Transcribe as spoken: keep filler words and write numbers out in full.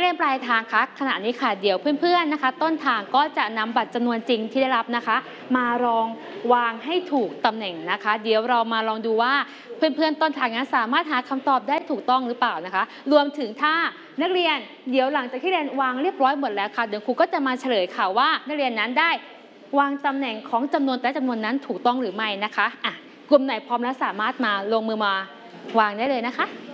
รียนปลายทางคะขณะนี้ค่ะเดี๋ยวเพื่อนๆนะคะต้นทางก็จะนำบัตรจำนวนจริงที่ได้รับนะคะมาลองวางให้ถูกตำแหน่งนะคะเดี๋ยวเรามาลองดูว่าเพื่อนๆต้นทางนั้นสามารถหาคำตอบได้ถูกต้องหรือเปล่านะคะรวมถึงถ้านักเรียนเดี๋ยวหลังจากที่เรียนวางเรียบร้อยหมดแล้วค่ะเดี๋ยวครูก็จะมาเฉลยค่ะว่านักเรียนนั้นได้วางตำแหน่งของจำนวนแต่จำนวนนั้นถูกต้องหรือไม่นะคะอ่ะกลุ่มไหนพร้อมแล้วสามารถมาลงมือมาวางได้เลยนะคะ